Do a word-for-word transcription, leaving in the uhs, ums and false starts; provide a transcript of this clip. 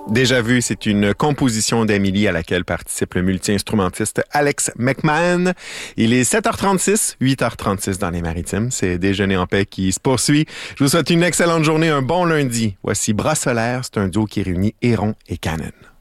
Déjà vu, c'est une composition d'Amélie à laquelle participe le multi-instrumentiste Alex McMahon. Il est sept heures trente-six, huit heures trente-six dans les Maritimes. C'est Déjeuner en paix qui se poursuit. Je vous souhaite une excellente journée, un bon lundi. Voici Bras solaire, c'est un duo qui réunit Héron et Cannon.